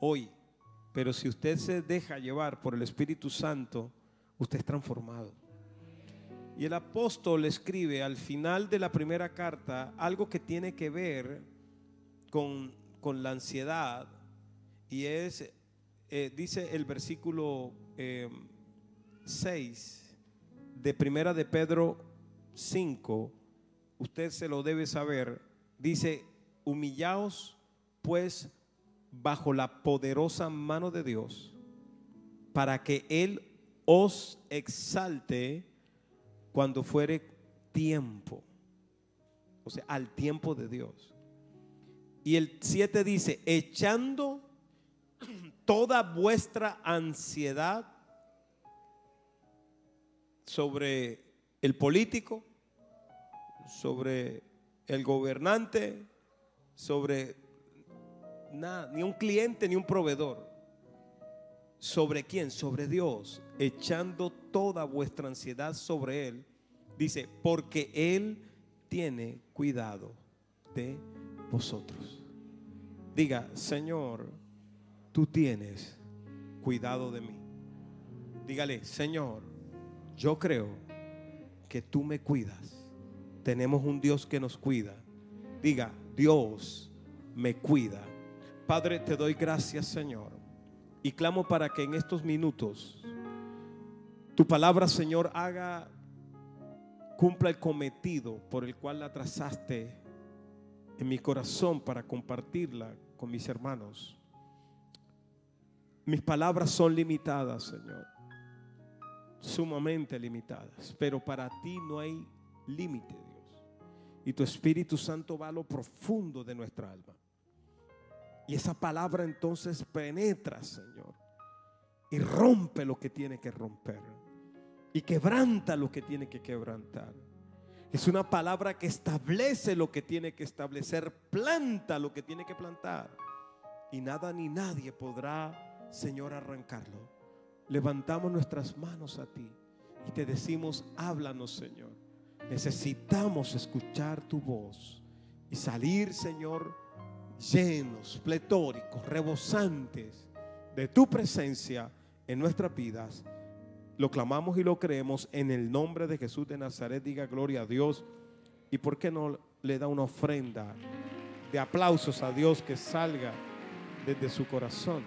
hoy. Pero si usted se deja llevar por el Espíritu Santo, usted es transformado. Y el apóstol escribe al final de la primera carta algo que tiene que ver con la ansiedad. Y es, dice el versículo 6 de primera de Pedro 5, usted se lo debe saber. Dice: humillaos pues bajo la poderosa mano de Dios, para que Él os exalte cuando fuere tiempo. O sea, al tiempo de Dios. Y el 7 dice: echando toda vuestra ansiedad sobre el político, sobre el gobernante, sobre nada, ni un cliente ni un proveedor. ¿Sobre quién? Sobre Dios. Echando toda vuestra ansiedad sobre Él. Dice: porque Él tiene cuidado de vosotros. Diga: Señor, tú tienes cuidado de mí. Dígale: Señor, yo creo que tú me cuidas. Tenemos un Dios que nos cuida. Diga: Dios me cuida. Padre, te doy gracias, Señor, y clamo para que en estos minutos tu palabra, Señor, cumpla el cometido por el cual la trazaste en mi corazón para compartirla con mis hermanos. Mis palabras son limitadas, Señor, sumamente limitadas, pero para ti no hay límite, Dios. Y tu Espíritu Santo va a lo profundo de nuestra alma. Y esa palabra entonces penetra, Señor, y rompe lo que tiene que romper, y quebranta lo que tiene que quebrantar. Es una palabra que establece lo que tiene que establecer, planta lo que tiene que plantar, y nada ni nadie podrá, Señor, arrancarlo. Levantamos nuestras manos a ti y te decimos: háblanos, Señor. Necesitamos escuchar tu voz y salir, Señor, llenos, pletóricos, rebosantes de tu presencia en nuestras vidas. Lo clamamos y lo creemos en el nombre de Jesús de Nazaret. Diga gloria a Dios. Y por qué no le da una ofrenda de aplausos a Dios que salga desde su corazón.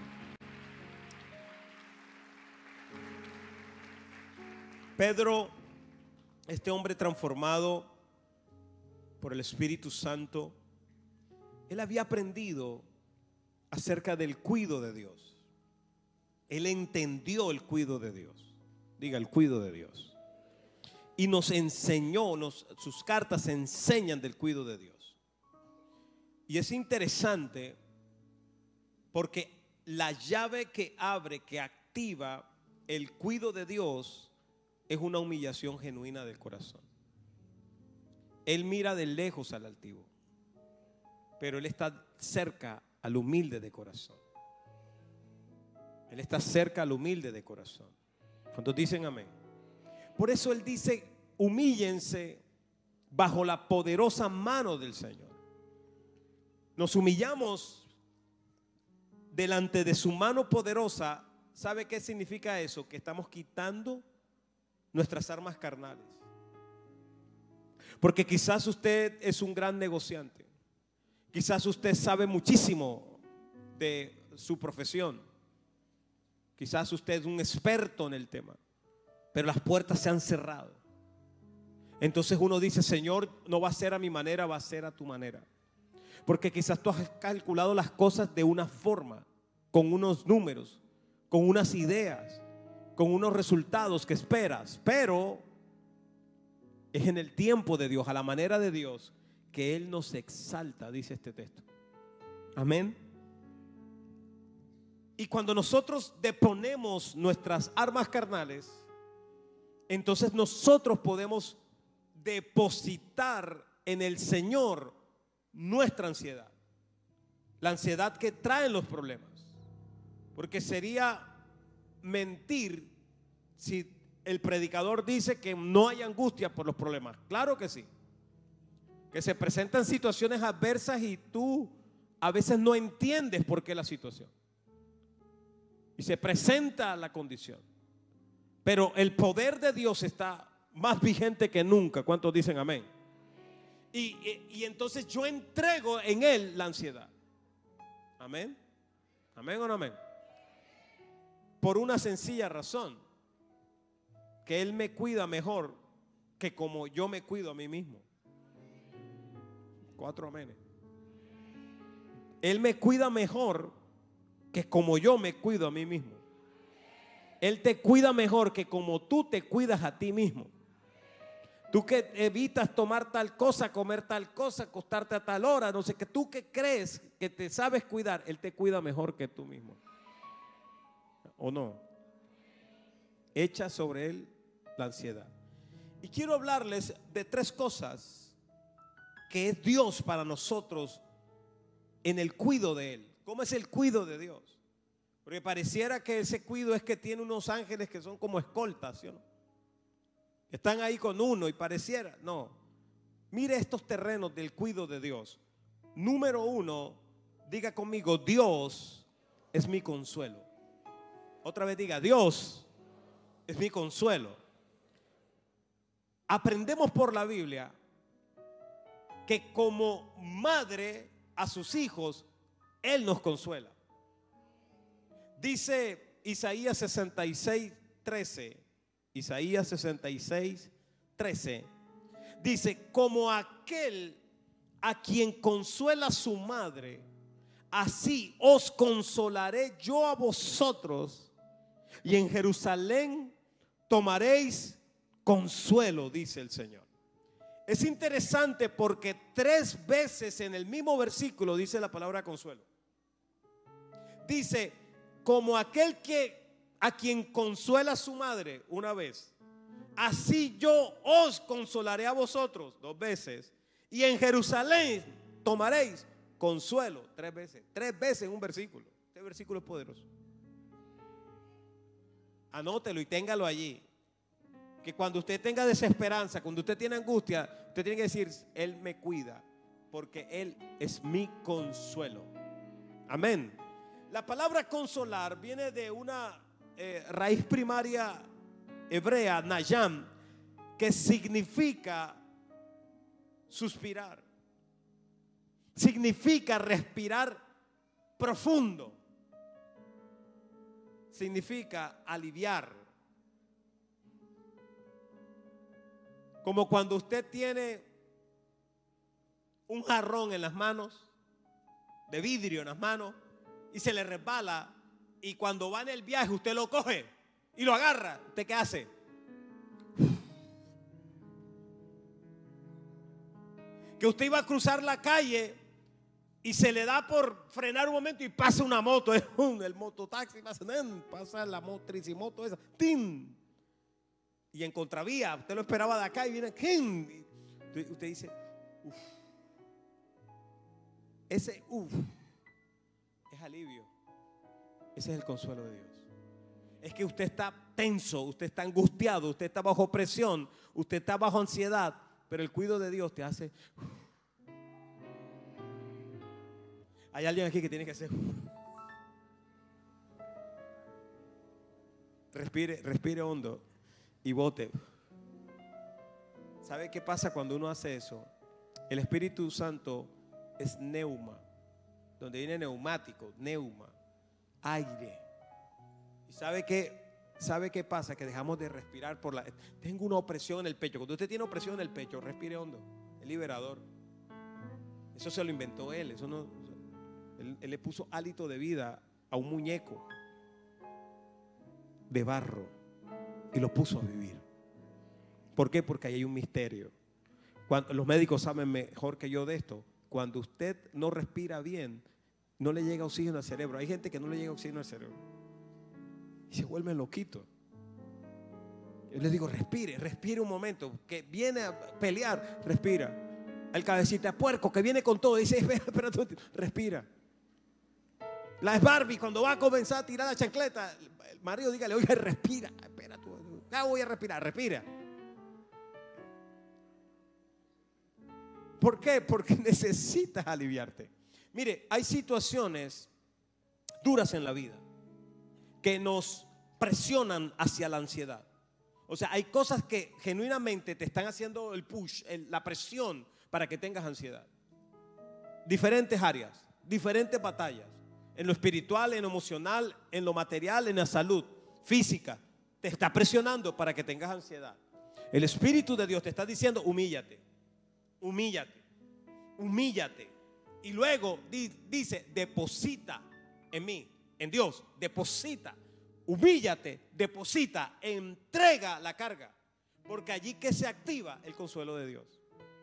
Pedro, este hombre transformado por el Espíritu Santo, él había aprendido acerca del cuidado de Dios. Él entendió el cuidado de Dios. Diga: el cuidado de Dios. Y nos enseñó, sus cartas enseñan del cuidado de Dios. Y es interesante porque la llave que abre, que activa el cuidado de Dios, es una humillación genuina del corazón. Él mira de lejos al altivo, pero Él está cerca al humilde de corazón. Él está cerca al humilde de corazón. ¿Cuántos dicen amén? Por eso Él dice: humíllense bajo la poderosa mano del Señor. Nos humillamos delante de su mano poderosa. ¿Sabe qué significa eso? Que estamos quitando nuestras armas carnales. Porque quizás usted es un gran negociante. Quizás usted sabe muchísimo de su profesión. Quizás usted es un experto en el tema, pero las puertas se han cerrado. Entonces uno dice: Señor, no va a ser a mi manera, va a ser a tu manera. Porque quizás tú has calculado las cosas de una forma, con unos números, con unas ideas, con unos resultados que esperas, pero es en el tiempo de Dios, a la manera de Dios, que Él nos exalta, dice este texto. Amén. Y cuando nosotros deponemos nuestras armas carnales, entonces nosotros podemos depositar en el Señor nuestra ansiedad, la ansiedad que traen los problemas. Porque sería mentir si el predicador dice que no hay angustia por los problemas. Claro que sí, que se presentan situaciones adversas y tú a veces no entiendes por qué la situación. y se presenta la condición. Pero el poder de Dios está más vigente que nunca. ¿Cuántos dicen amén? Y entonces yo entrego en Él la ansiedad. Amén. Amén o no amén. Por una sencilla razón, que Él me cuida mejor que como yo me cuido a mí mismo. 4 amenes. Él me cuida mejor que como yo me cuido a mí mismo. Él te cuida mejor que como tú te cuidas a ti mismo. Tú que evitas tomar tal cosa, comer tal cosa, acostarte a tal hora, no sé, que tú que crees que te sabes cuidar, Él te cuida mejor que tú mismo. ¿O no? Echa sobre Él la ansiedad. Y quiero hablarles de 3 cosas que es Dios para nosotros en el cuidado de Él. ¿Cómo es el cuidado de Dios? Porque pareciera que ese cuidado es que tiene unos ángeles que son como escoltas, ¿sí o no? Están ahí con uno y pareciera, no. Mire estos terrenos del cuidado de Dios. Número 1, diga conmigo, Dios es mi consuelo. Otra vez diga, Dios es mi consuelo. Aprendemos por la Biblia que como madre a sus hijos, Él nos consuela. Dice Isaías 66:13. Isaías 66:13 dice, como aquel a quien consuela su madre, así os consolaré yo a vosotros, y en Jerusalén tomaréis consuelo, dice el Señor. Es interesante porque 3 veces en el mismo versículo dice la palabra consuelo. Dice, como aquel que a quien consuela a su madre, una vez, así yo os consolaré a vosotros, 2 veces, y en Jerusalén tomaréis consuelo, 3 veces. 3 veces en un versículo. Este versículo es poderoso. Anótelo y téngalo allí. Que cuando usted tenga desesperanza, cuando usted tiene angustia, usted tiene que decir, Él me cuida, porque Él es mi consuelo. Amén. La palabra consolar viene de una raíz primaria hebrea, nayam, que significa suspirar, significa respirar profundo, significa aliviar. Como cuando usted tiene un jarrón en las manos, de vidrio en las manos, y se le resbala, y cuando va en el viaje usted lo coge y lo agarra. ¿Usted qué hace? Que usted iba a cruzar la calle y se le da por frenar un momento y pasa una moto, el mototaxi pasa la motricimoto esa, ¡tin! Y en contravía, usted lo esperaba de acá y viene, ¡kin! Usted dice, uff. Ese uff es alivio. Ese es el consuelo de Dios. Es que usted está tenso, usted está angustiado, usted está bajo presión, usted está bajo ansiedad, pero el cuidado de Dios te hace. Hay alguien aquí que tiene que hacer. Respire hondo y bote. ¿Sabe qué pasa cuando uno hace eso? El Espíritu Santo es neuma, donde viene neumático, neuma, aire. ¿Y sabe qué pasa? Que dejamos de respirar por la... Tengo una opresión en el pecho. Cuando usted tiene opresión en el pecho, respire hondo. Es liberador. Eso se lo inventó él. Eso no, él le puso hálito de vida a un muñeco de barro y lo puso a vivir. ¿Por qué? Porque ahí hay un misterio. Los médicos saben mejor que yo de esto. Cuando usted no respira bien, no le llega oxígeno al cerebro. Hay gente que no le llega oxígeno al cerebro y se vuelven loquitos. Yo les digo, respire un momento. Que viene a pelear, respira. El cabecita puerco que viene con todo, dice, espera, respira. La Barbie, cuando va a comenzar a tirar la chancleta, el marido dígale, oye, respira. Espera tú, voy a respirar, respira. ¿Por qué? Porque necesitas aliviarte. Mire, hay situaciones duras en la vida que nos presionan hacia la ansiedad. O sea, hay cosas que genuinamente te están haciendo el push, la presión para que tengas ansiedad. Diferentes áreas, diferentes batallas. En lo espiritual, en lo emocional, en lo material, en la salud física. Te está presionando para que tengas ansiedad. El Espíritu de Dios te está diciendo: humíllate, humíllate, humíllate. Y luego dice: deposita en mí, en Dios, deposita. Humíllate, deposita, entrega la carga. Porque allí que se activa el consuelo de Dios.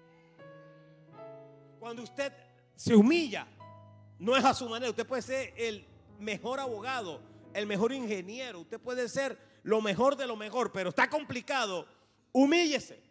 Cuando usted se humilla, no es a su manera. Usted puede ser el mejor abogado, el mejor ingeniero, usted puede ser lo mejor de lo mejor, pero está complicado. Humíllese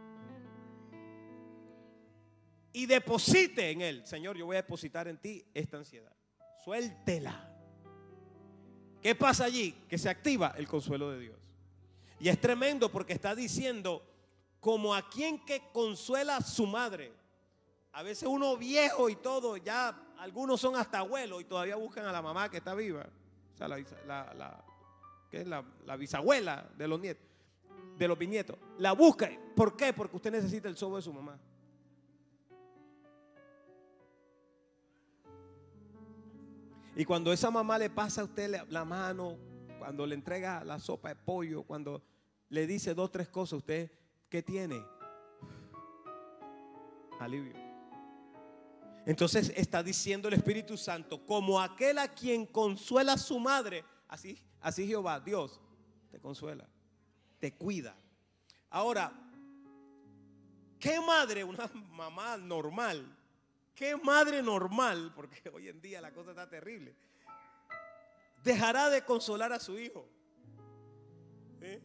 y deposite en Él: Señor, yo voy a depositar en ti esta ansiedad. Suéltela. ¿Qué pasa allí? Que se activa el consuelo de Dios. Y es tremendo porque está diciendo: como a quien que consuela a su madre. A veces uno viejo y todo, ya algunos son hasta abuelos y todavía buscan a la mamá que está viva. O sea, que es la bisabuela de los nietos, de los bisnietos. La busca. ¿Por qué? Porque usted necesita el sobo de su mamá. Y cuando esa mamá le pasa a usted la mano, cuando le entrega la sopa de pollo, cuando le dice 2 o 3 cosas, usted, ¿qué tiene? Alivio. Entonces está diciendo el Espíritu Santo: como aquel a quien consuela a su madre, así Jehová, Dios, te consuela, te cuida. Ahora, ¿qué madre, una mamá normal? ¿Qué madre normal, porque hoy en día la cosa está terrible, dejará de consolar a su hijo? ¿Sí?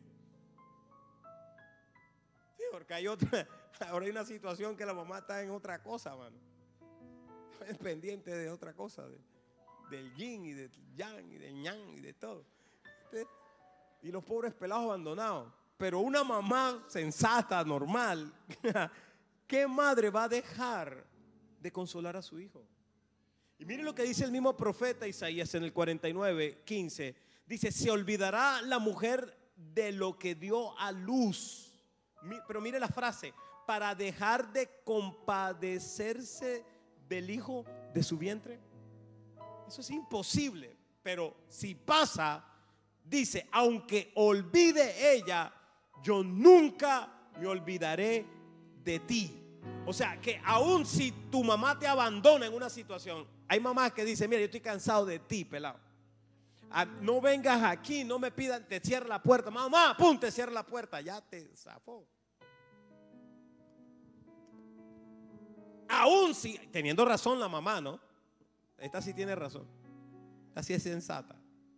Sí, porque ahora hay una situación que la mamá está en otra cosa, mano. Es pendiente de otra cosa, del yin y del yang y del yang y de todo. Y los pobres pelados abandonados. Pero una mamá sensata, normal, ¿qué madre va a dejar de consolar a su hijo? Y mire lo que dice el mismo profeta Isaías en el 49:15. Dice: se olvidará la mujer de lo que dio a luz. Pero mire la frase: para dejar de compadecerse del hijo de su vientre. Eso es imposible. Pero si pasa, dice: aunque olvide ella, yo nunca me olvidaré de ti. O sea, que aun si tu mamá te abandona en una situación, hay mamás que dicen: mira, yo estoy cansado de ti, pelado. No vengas aquí, no me pidan, te cierra la puerta. Mamá, pum, te cierra la puerta, ya te zafó. Aún si, teniendo razón la mamá, ¿no? Esta sí tiene razón. Esta sí es sensata.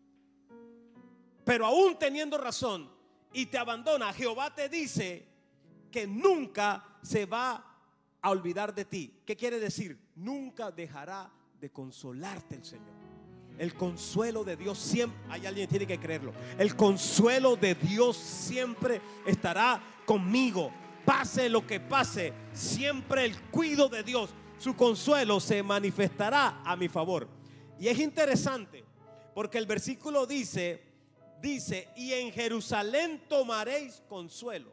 Pero aún teniendo razón y te abandona, Jehová te dice que nunca se va a olvidar de ti. ¿Qué quiere decir? Nunca dejará de consolarte el Señor. El consuelo de Dios siempre, hay alguien que tiene que creerlo. El consuelo de Dios siempre estará conmigo. Pase lo que pase, siempre el cuidado de Dios, su consuelo se manifestará a mi favor. Y es interesante porque el versículo dice: y en Jerusalén tomaréis consuelo.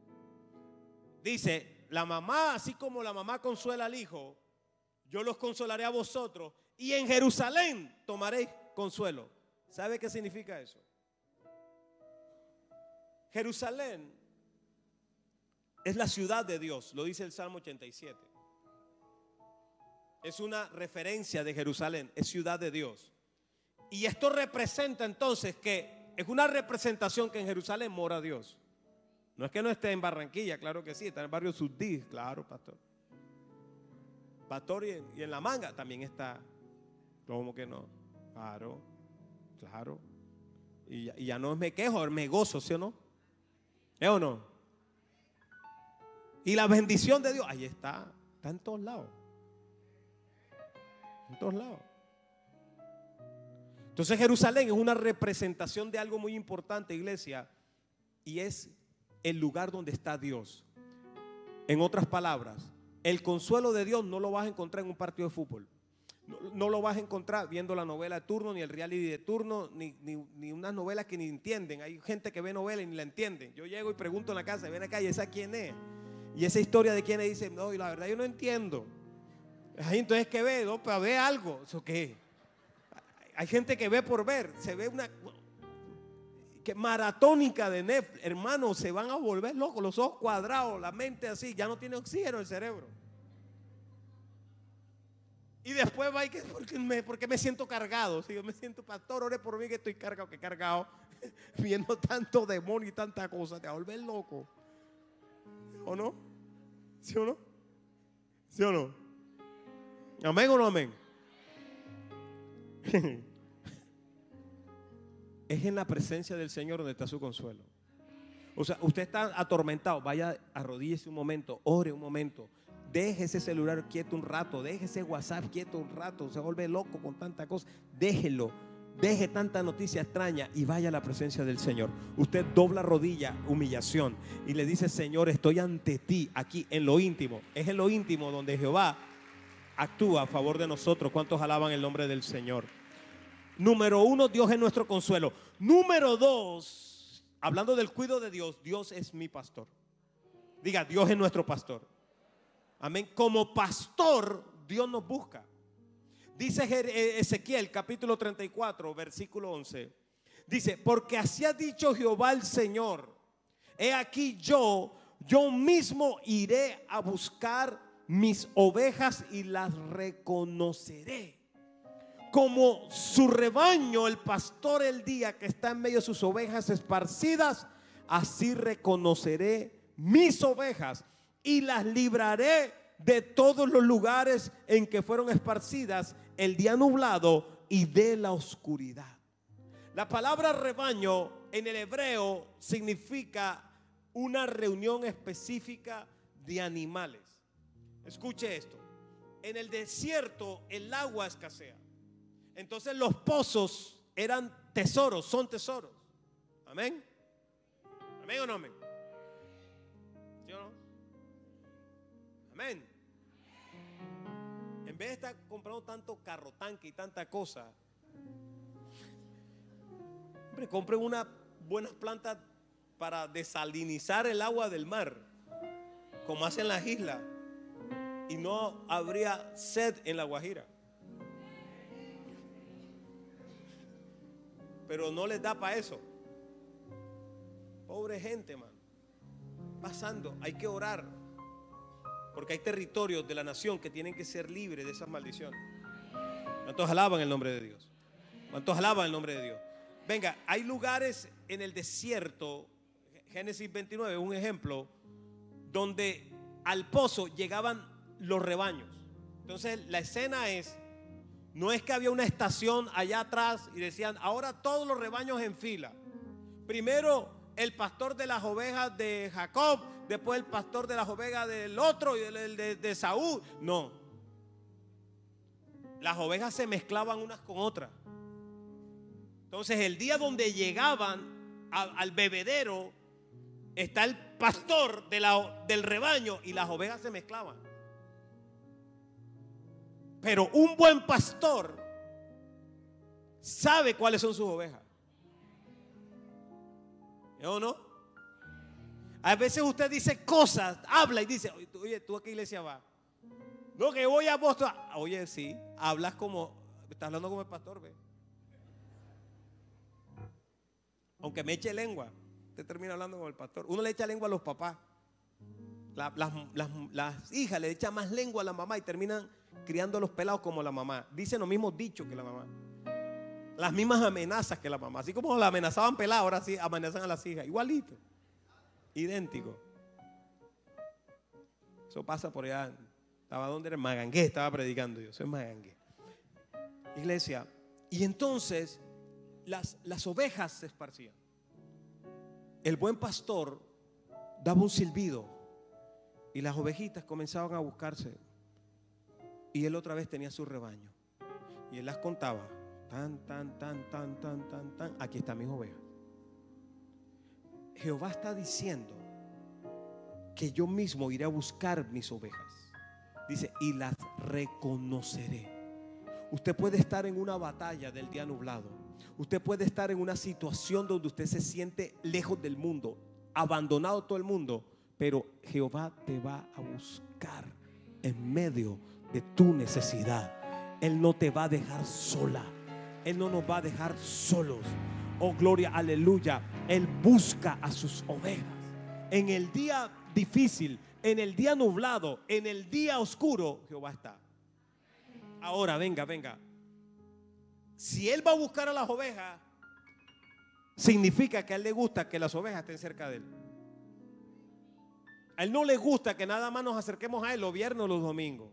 Dice, la mamá, así como la mamá consuela al hijo, yo los consolaré a vosotros, y en Jerusalén tomaréis consuelo. ¿Sabe qué significa eso? Jerusalén es la ciudad de Dios, lo dice el Salmo 87. Es una referencia de Jerusalén, es ciudad de Dios. Y esto representa entonces que es una representación que en Jerusalén mora Dios. No es que no esté en Barranquilla, claro que sí, está en el barrio Sudí, claro, pastor. Pastor, y en La Manga también está. ¿Cómo que no? Claro, claro. Y ya no me quejo, me gozo, ¿sí o no? ¿Es o no? Y la bendición de Dios, ahí está en todos lados. En todos lados. Entonces Jerusalén es una representación de algo muy importante, iglesia, y es el lugar donde está Dios. En otras palabras, el consuelo de Dios no lo vas a encontrar en un partido de fútbol. no lo vas a encontrar viendo la novela de turno, ni el reality de turno, ni unas novelas que ni entienden. Hay gente que ve novelas y ni la entienden. Yo llego y pregunto en la casa, ven acá, ¿y esa quién es? Y esa historia de quién es, dice, no, y la verdad yo no entiendo. Entonces, ¿qué ve? No, para ver algo. ¿Eso qué? Hay gente que ve por ver. Se ve una que maratónica de Netflix. Hermanos, se van a volver locos. Los ojos cuadrados, la mente así. Ya no tiene oxígeno el cerebro. Y después va y que porque me siento cargado. Si yo me siento, pastor, ore por mí que estoy cargado. Que cargado viendo tanto demonio y tanta cosa. Te va a volver loco. ¿O no? ¿Sí o no? ¿Sí o no? ¿Amén o no amén? Es en la presencia del Señor donde está su consuelo. O sea, usted está atormentado, vaya, arrodíllese un momento, ore un momento, deje ese celular quieto un rato, deje ese WhatsApp quieto un rato, se vuelve loco con tanta cosa, déjelo, deje tanta noticia extraña y vaya a la presencia del Señor. Usted dobla rodilla, humillación, y le dice, Señor, estoy ante ti, aquí en lo íntimo. Es en lo íntimo donde Jehová actúa a favor de nosotros. ¿Cuántos alaban el nombre del Señor? Número uno, Dios es nuestro consuelo. Número dos, hablando del cuidado de Dios, Dios es mi pastor. Diga, Dios es nuestro pastor. Amén. Como pastor, Dios nos busca. Dice Ezequiel capítulo 34, versículo 11. Dice, porque así ha dicho Jehová el Señor. He aquí yo mismo iré a buscar mis ovejas y las reconoceré. Como su rebaño, el pastor el día que está en medio de sus ovejas esparcidas, así reconoceré mis ovejas y las libraré de todos los lugares en que fueron esparcidas el día nublado y de la oscuridad. La palabra rebaño en el hebreo significa una reunión específica de animales. Escuche esto. En el desierto el agua escasea. Entonces los pozos eran tesoros, son tesoros. Amén. Amén o no amén. ¿Sí o no? Amén. En vez de estar comprando tanto carro tanque y tanta cosa, hombre, compren unas buenas plantas para desalinizar el agua del mar, como hacen las islas, y no habría sed en La Guajira. Pero no les da para eso. Pobre gente, man. Pasando, hay que orar. Porque hay territorios de la nación que tienen que ser libres de esas maldiciones. ¿Cuántos alaban el nombre de Dios? ¿Cuántos alaban el nombre de Dios? Venga, hay lugares en el desierto, Génesis 29, un ejemplo, donde al pozo llegaban los rebaños. Entonces la escena es, no es que había una estación allá atrás y decían, ahora todos los rebaños en fila. Primero el pastor de las ovejas de Jacob, después el pastor de las ovejas del otro y de Saúl. No. Las ovejas se mezclaban unas con otras. Entonces el día donde llegaban al bebedero, está el pastor del rebaño y las ovejas se mezclaban. Pero un buen pastor sabe cuáles son sus ovejas. ¿O no? A veces usted dice cosas, habla y dice, oye, ¿tú a qué iglesia vas? No, que voy a Boston. Oye, sí, hablas como, estás hablando como el pastor, ve. Aunque me eche lengua, usted termina hablando como el pastor. Uno le echa lengua a los papás. Las hijas le echan más lengua a la mamá y terminan criando a los pelados como la mamá. Dicen los mismos dichos que la mamá. Las mismas amenazas que la mamá. Así como la amenazaban pelados, ahora sí amenazan a las hijas. Igualito. Idéntico. Eso pasa por allá. Estaba donde era Magangué, estaba predicando yo. Soy Magangué. Iglesia. Y entonces las ovejas se esparcían. El buen pastor daba un silbido y las ovejitas comenzaban a buscarse. Y él otra vez tenía su rebaño. Y él las contaba. Tan. Aquí están mis ovejas. Jehová está diciendo que yo mismo iré a buscar mis ovejas. Dice, y las reconoceré. Usted puede estar en una batalla del día nublado. Usted puede estar en una situación donde usted se siente lejos del mundo, abandonado todo el mundo, pero Jehová te va a buscar en medio de tu necesidad. Él no te va a dejar sola. Él no nos va a dejar solos. Oh, gloria, aleluya. Él busca a sus ovejas. En el día difícil, en el día nublado, en el día oscuro, Jehová está. Ahora, venga. Si Él va a buscar a las ovejas, significa que a Él le gusta que las ovejas estén cerca de Él. A Él no le gusta que nada más nos acerquemos a Él los viernes o los domingos.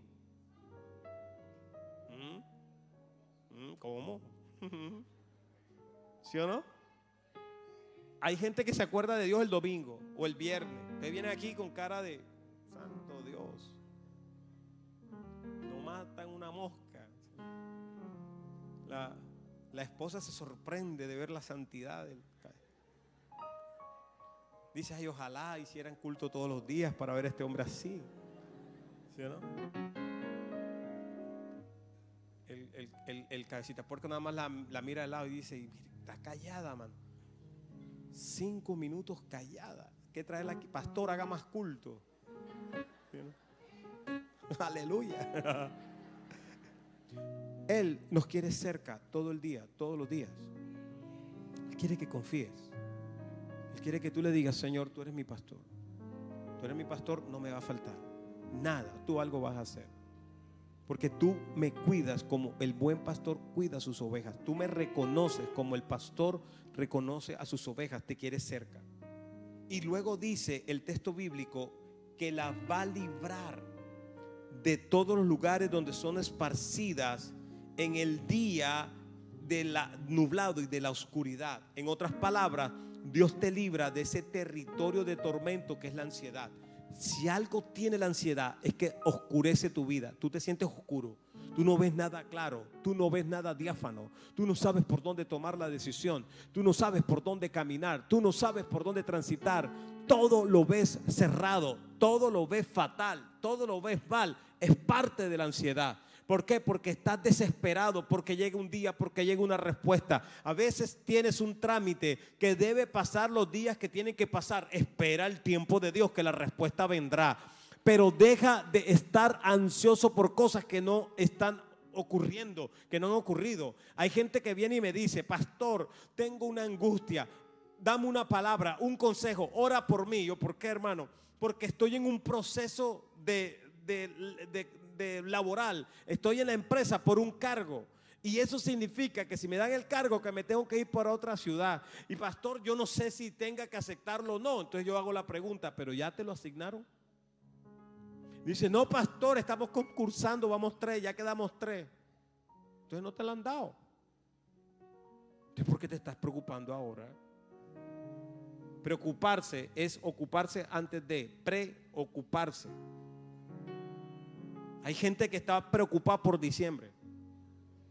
¿Cómo? ¿Sí o no? Hay gente que se acuerda de Dios el domingo o el viernes, que viene aquí con cara de santo Dios, no matan una mosca. La esposa se sorprende de ver la santidad del... Dice, ay, ojalá hicieran culto todos los días para ver a este hombre así. ¿Sí o no? El cabecita puerco nada más la mira de lado y dice, está callada, man. 5 minutos callada. ¿Qué traerla aquí? Pastor, haga más culto. ¿Sí, no? Aleluya. Él nos quiere cerca todo el día, todos los días. Él quiere que confíes. Él quiere que tú le digas, Señor, tú eres mi pastor. Tú eres mi pastor, no me va a faltar nada. Tú algo vas a hacer. Porque tú me cuidas como el buen pastor cuida a sus ovejas. Tú me reconoces como el pastor reconoce a sus ovejas. Te quieres cerca. Y luego dice el texto bíblico que las va a librar de todos los lugares donde son esparcidas en el día de la nublado y de la oscuridad. En otras palabras, Dios te libra de ese territorio de tormento que es la ansiedad. Si algo tiene la ansiedad es que oscurece tu vida. Tú te sientes oscuro. Tú no ves nada claro. Tú no ves nada diáfano. Tú no sabes por dónde tomar la decisión. Tú no sabes por dónde caminar. Tú no sabes por dónde transitar. Todo lo ves cerrado. Todo lo ves fatal. Todo lo ves mal. Es parte de la ansiedad. ¿Por qué? Porque estás desesperado, porque llega un día, porque llega una respuesta. A veces tienes un trámite que debe pasar los días que tienen que pasar. Espera el tiempo de Dios, que la respuesta vendrá. Pero deja de estar ansioso por cosas que no están ocurriendo, que no han ocurrido. Hay gente que viene y me dice, pastor, tengo una angustia. Dame una palabra, un consejo, ora por mí. Yo, ¿por qué, hermano? Porque estoy en un proceso de laboral, estoy en la empresa por un cargo y eso significa que si me dan el cargo que me tengo que ir para otra ciudad y pastor, yo no sé si tenga que aceptarlo o no. Entonces yo hago la pregunta, ¿pero ya te lo asignaron? Dice, no, pastor, estamos concursando, vamos 3, ya quedamos 3. Entonces no te lo han dado. Entonces, ¿por qué te estás preocupando ahora? Preocuparse es ocuparse antes de preocuparse. Hay gente que está preocupada por diciembre.